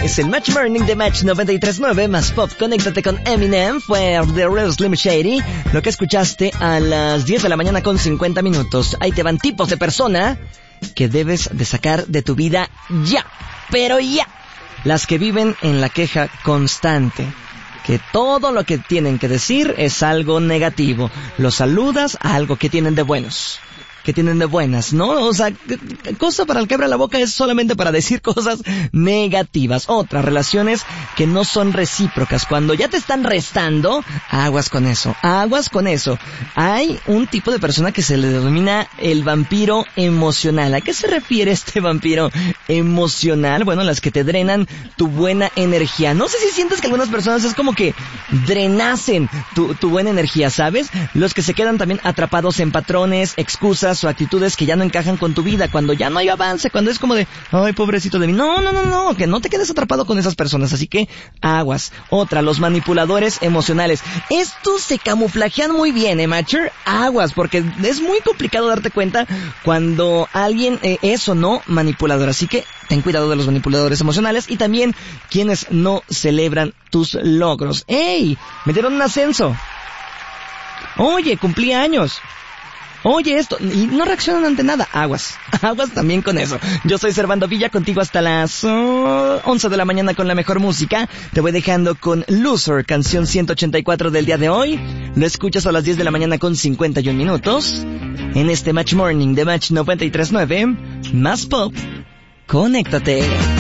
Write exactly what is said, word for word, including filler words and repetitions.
Es el Match Morning de Match noventa y tres punto nueve más pop. Conéctate con Eminem. Fue The Real Slim Shady. Lo que escuchaste a las diez de la mañana con cincuenta minutos. Ahí te van tipos de persona que debes de sacar de tu vida ya. Pero ya. Las que viven en la queja constante. Que todo lo que tienen que decir es algo negativo. Los saludas a algo que tienen de buenos. Que tienen de buenas, ¿no? O sea, cosa para el que abra la boca es solamente para decir cosas negativas. Otras relaciones que no son recíprocas. Cuando ya te están restando, aguas con eso, aguas con eso. Hay un tipo de persona que se le denomina el vampiro emocional. ¿A qué se refiere este vampiro emocional? Bueno, las que te drenan tu buena energía. No sé si sientes que algunas personas es como que drenasen tu, tu buena energía, ¿sabes? Los que se quedan también atrapados en patrones, excusas, o actitudes que ya no encajan con tu vida, cuando ya no hay avance, cuando es como de, ay, pobrecito de mí. No, no, no, no, que no te quedes atrapado con esas personas, así que aguas. Otra, los manipuladores emocionales. Estos se camuflajean muy bien, ¿eh, Matcher? Aguas, porque es muy complicado darte cuenta cuando alguien eh, es o no manipulador, así que ten cuidado de los manipuladores emocionales y también quienes no celebran tus logros. ¡Ey! Me dieron un ascenso. Oye, cumplí años. Oye esto, y no reaccionan ante nada. Aguas, aguas también con eso. Yo soy Servando Villa, contigo hasta las uh, once de la mañana con la mejor música. Te voy dejando con Loser, canción ciento ochenta y cuatro del día de hoy. Lo escuchas a las diez de la mañana con cincuenta y un minutos. En este Match Morning de Match noventa y tres punto nueve, más pop, conéctate.